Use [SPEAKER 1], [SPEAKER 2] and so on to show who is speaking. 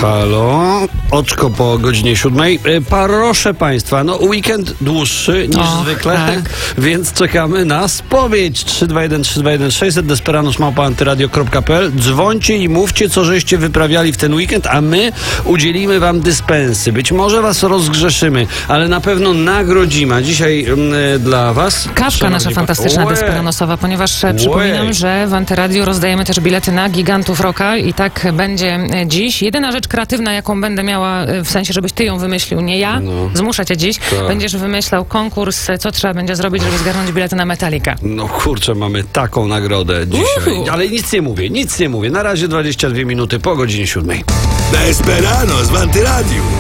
[SPEAKER 1] Halo, oczko po godzinie 7. Proszę Państwa, weekend dłuższy niż zwykle,
[SPEAKER 2] tak.
[SPEAKER 1] Więc czekamy na spowiedź. 321 321 600 desperanus@antyradio.pl. Dzwońcie i mówcie, co żeście wyprawiali w ten weekend, a my udzielimy Wam dyspensy. Być może Was rozgrzeszymy, ale na pewno nagrodzimy. A dzisiaj dla Was
[SPEAKER 2] Kawka nasza fantastyczna desperanosowa, ponieważ przypominam, że w Antyradiu rozdajemy też bilety na Gigantów Rocka i tak będzie dziś. Jedyna rzecz kreatywna, jaką będę miała, w sensie, żebyś ty ją wymyślił, nie ja, zmuszę cię dziś, będziesz wymyślał konkurs, co trzeba będzie zrobić, żeby zgarnąć bilety na Metallica.
[SPEAKER 1] No kurczę, mamy taką nagrodę dzisiaj. Ale nic nie mówię. Na razie 22 minuty po godzinie 7.
[SPEAKER 3] Desperanos w Antyradiu.